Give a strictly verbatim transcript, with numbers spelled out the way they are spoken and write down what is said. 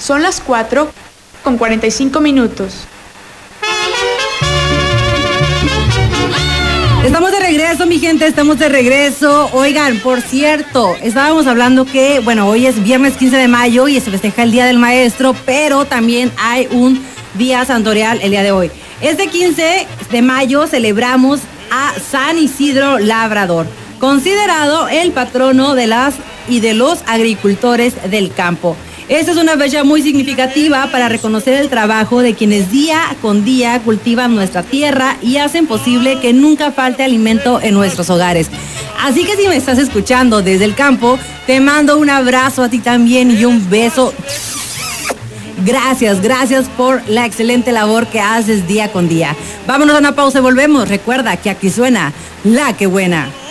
Son las cuatro con cuarenta y cinco minutos. Estamos de regreso, mi gente, estamos de regreso. Oigan, por cierto, estábamos hablando que, bueno, hoy es viernes quince de mayo y se festeja el Día del Maestro, pero también hay un día santorial el día de hoy. Este quince de mayo celebramos a San Isidro Labrador, considerado el patrono de las y de los agricultores del campo. Esta es una fecha muy significativa para reconocer el trabajo de quienes día con día cultivan nuestra tierra y hacen posible que nunca falte alimento en nuestros hogares. Así que si me estás escuchando desde el campo, te mando un abrazo a ti también y un beso. Gracias, gracias por la excelente labor que haces día con día. Vámonos a una pausa y volvemos. Recuerda que aquí suena La Que Buena.